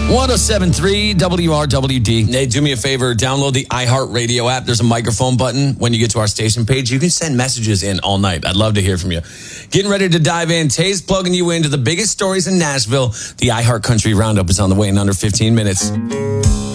107.3 WRWD. Hey, do me a favor. Download the iHeartRadio app. There's a microphone button when you get to our station page. You can send messages in all night. I'd love to hear from you. Getting ready to dive in. Tay's plugging you into the biggest stories in Nashville. The iHeart Country Roundup is on the way in under 15 minutes.